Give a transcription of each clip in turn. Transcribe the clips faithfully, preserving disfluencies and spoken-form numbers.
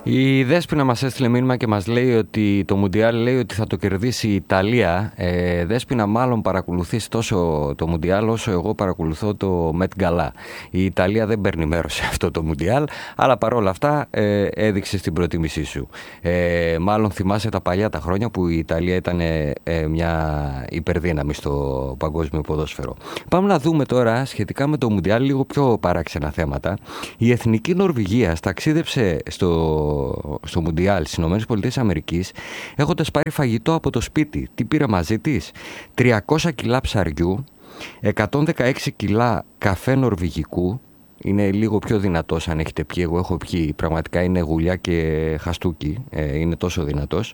Η Δέσποινα μας έστειλε μήνυμα και μας λέει ότι το Μουντιάλ λέει ότι θα το κερδίσει η Ιταλία. Ε, Δέσποινα, μάλλον παρακολουθείς τόσο το Μουντιάλ όσο εγώ παρακολουθώ το Met Gala. Η Ιταλία δεν παίρνει μέρος σε αυτό το Μουντιάλ, αλλά παρόλα αυτά ε, έδειξες την προτίμησή σου. Ε, μάλλον θυμάσαι τα παλιά τα χρόνια που η Ιταλία ήταν ε, μια υπερδύναμη στο παγκόσμιο ποδόσφαιρο. Πάμε να δούμε τώρα σχετικά με το Μουντιάλ λίγο πιο παράξενα θέματα. Η Εθνική Νορβηγία ταξίδεψε στο στο Μουντιάλ στις ΗΠΑ έχοντας πάρει φαγητό από το σπίτι. Τι πήρε μαζί της? τριακόσια κιλά ψαριού, εκατόν δεκαέξι κιλά καφέ νορβηγικού. Είναι λίγο πιο δυνατός αν έχετε πιει. Εγώ έχω πιει. Πραγματικά είναι γουλιά και χαστούκι. Ε, είναι τόσο δυνατός.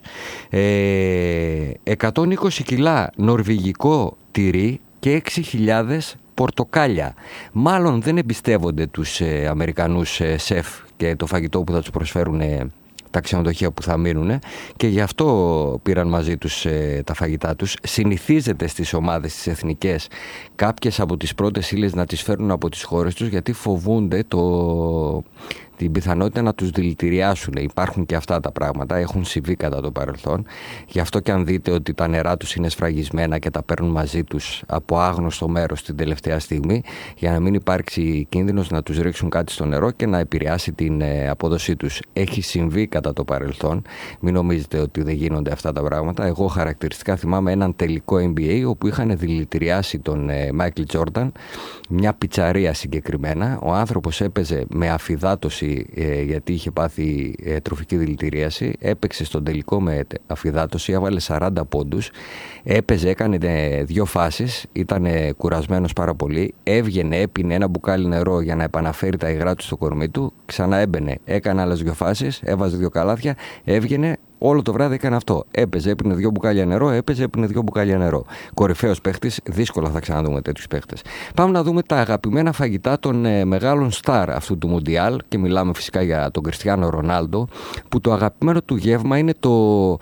Ε, εκατόν είκοσι κιλά νορβηγικό τυρί και έξι χιλιάδες πορτοκάλια. Μάλλον δεν εμπιστεύονται τους ε, Αμερικανούς ε, σεφ και το φαγητό που θα τους προσφέρουν ε, τα ξενοδοχεία που θα μείνουν, και γι' αυτό πήραν μαζί τους ε, τα φαγητά τους. Συνηθίζεται στις ομάδες τις εθνικές κάποιες από τις πρώτες ύλες να τις φέρουν από τις χώρες τους, γιατί φοβούνται το... την πιθανότητα να τους δηλητηριάσουν. Υπάρχουν και αυτά τα πράγματα, έχουν συμβεί κατά το παρελθόν. Γι' αυτό και αν δείτε ότι τα νερά τους είναι σφραγισμένα και τα παίρνουν μαζί τους από άγνωστο μέρος την τελευταία στιγμή, για να μην υπάρξει κίνδυνος να τους ρίξουν κάτι στο νερό και να επηρεάσει την ε, απόδοσή τους. Έχει συμβεί κατά το παρελθόν. Μην νομίζετε ότι δεν γίνονται αυτά τα πράγματα. Εγώ χαρακτηριστικά θυμάμαι έναν τελικό N B A όπου είχαν δηλητηριάσει τον ε, Michael Jordan, μια πιτσαρία συγκεκριμένα. Ο άνθρωπος έπαιζε με αφυδάτωση, ε, γιατί είχε πάθει ε, τροφική δηλητηρίαση. Έπαιξε στον τελικό με αφυδάτωση, έβαλε σαράντα πόντους. Έπαιζε, έκανε ε, δύο φάσεις, ήταν ε, κουρασμένος πάρα πολύ. Έβγαινε, έπινε ένα μπουκάλι νερό για να επαναφέρει τα υγρά του στο κορμί του. Ξανά έμπαινε, έκανε άλλες δύο φάσεις, έβαζε δύο καλάθια, έβγαινε. Όλο το βράδυ έκανε αυτό. Έπαιζε, έπινε δύο μπουκάλια νερό, έπαιζε, έπινε δύο μπουκάλια νερό. Κορυφαίος παίχτης, δύσκολα θα ξαναδούμε τέτοιους παίχτες. Πάμε να δούμε τα αγαπημένα φαγητά των ε, μεγάλων στάρ αυτού του Μουντιάλ, και μιλάμε φυσικά για τον Κριστιάνο Ρονάλντο, που το αγαπημένο του γεύμα είναι το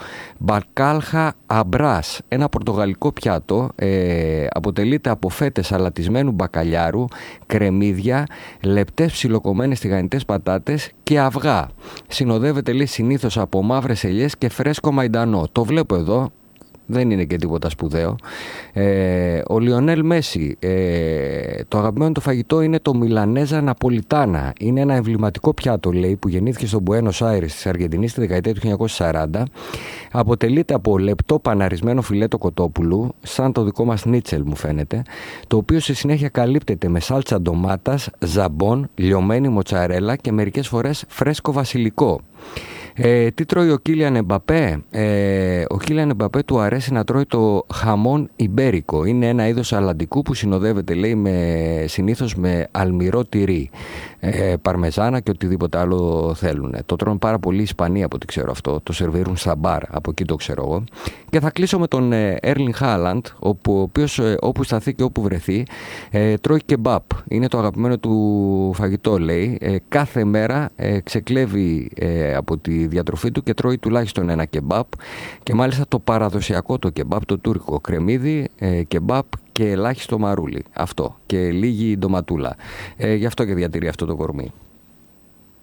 μπακάλχα αμπράς. Ένα πορτογαλικό πιάτο, ε, αποτελείται από φέτες αλατισμένου μπακαλιάρου, κρεμμύδια, λεπτές ψιλοκομμένες τηγανιτές πατάτες και αυγά. Συνοδεύεται, λέει, συνήθως από μαύρες ελιές και φρέσκο μαϊντανό. Το βλέπω εδώ, δεν είναι και τίποτα σπουδαίο. Ε, ο Λιονέλ Μέση, ε, το αγαπημένο του φαγητό είναι το Μιλανέζα Ναπολιτάνα. Είναι ένα εμβληματικό πιάτο, λέει, που γεννήθηκε στο Μπουένος Άιρες της Αργεντινής στη δεκαετία του χίλια εννιακόσια σαράντα. Αποτελείται από λεπτό παναρισμένο φιλέτο κοτόπουλου, σαν το δικό μας νίτσελ μου φαίνεται, το οποίο στη συνέχεια καλύπτεται με σάλτσα ντομάτας, ζαμπόν, λιωμένη μοτσαρέλα και μερικές φορές φρέσκο βασιλικό. Ε, τι τρώει ο Κίλιαν Εμπαπέ? Ε, ο Κίλιαν Εμπαπέ του αρέσει να τρώει το χαμόν ιμπέρικο. Είναι ένα είδος αλαντικού που συνοδεύεται, λέει, με, συνήθως με αλμυρό τυρί, ε, παρμεζάνα και οτιδήποτε άλλο θέλουν. Το τρώνε πάρα πολύ οι Ισπανοί, από ό,τι ξέρω αυτό. Το σερβίρουν σαν μπαρ, από εκεί το ξέρω εγώ. Και θα κλείσω με τον Έρλινγκ Χάλαντ, ο οποίος ε, όπου σταθεί και όπου βρεθεί, ε, τρώει κεμπάπ. Είναι το αγαπημένο του φαγητό, λέει. Ε, κάθε μέρα ε, ξεκλέβει ε, από τη διατροφή του και τρώει τουλάχιστον ένα κεμπάπ, και μάλιστα το παραδοσιακό το κεμπάπ, το τουρκικό, κρεμμύδι, ε, κεμπάπ και ελάχιστο μαρούλι. Αυτό. Και λίγη ντοματούλα. Ε, γι' αυτό και διατηρεί αυτό το κορμί.